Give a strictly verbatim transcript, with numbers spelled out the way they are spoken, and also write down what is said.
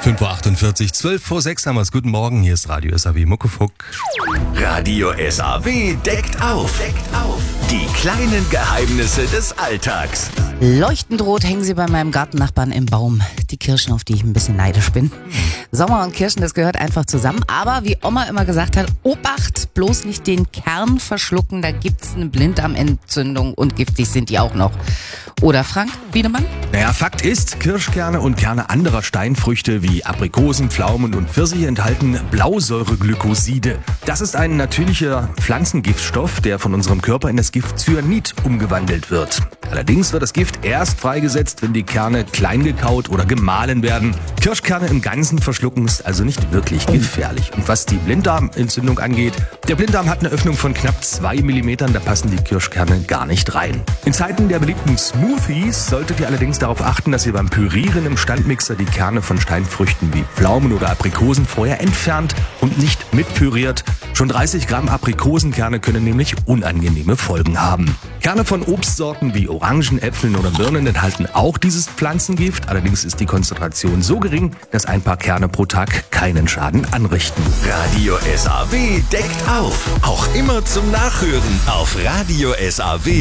fünf Uhr achtundvierzig, zwölf vor sechs haben wir es. Guten Morgen, hier ist Radio S A W Muckefuck. Radio S A W deckt auf. Deckt auf. Die kleinen Geheimnisse des Alltags. Leuchtend rot hängen sie bei meinem Gartennachbarn im Baum. Die Kirschen, auf die ich ein bisschen neidisch bin. Sommer und Kirschen, das gehört einfach zusammen. Aber wie Oma immer gesagt hat, Obacht, bloß nicht den Kern verschlucken. Da gibt's eine Blinddarmentzündung und giftig sind die auch noch. Oder Frank Wiedemann? Naja, Fakt ist, Kirschkerne und Kerne anderer Steinfrüchte wie Aprikosen, Pflaumen und Pfirsiche enthalten Blausäureglykoside. Das ist ein natürlicher Pflanzengiftstoff, der von unserem Körper in das Gift Cyanid umgewandelt wird. Allerdings wird das Gift erst freigesetzt, wenn die Kerne klein gekaut oder gemahlen werden. Kirschkerne im Ganzen verschlucken ist also nicht wirklich gefährlich. Und was die Blinddarmentzündung angeht, der Blinddarm hat eine Öffnung von knapp zwei Millimetern, da passen die Kirschkerne gar nicht rein. In Zeiten der beliebten Smoothies solltet ihr allerdings darauf achten, dass ihr beim Pürieren im Standmixer die Kerne von Steinfrüchten wie Pflaumen oder Aprikosen vorher entfernt und nicht mitpüriert. Schon dreißig Gramm Aprikosenkerne können nämlich unangenehme Folgen haben. Kerne von Obstsorten wie Orangen, Äpfeln oder Birnen enthalten auch dieses Pflanzengift. Allerdings ist die Konzentration so gering, dass ein paar Kerne pro Tag keinen Schaden anrichten. Radio S A W deckt auf. Auch immer zum Nachhören auf Radio S A W.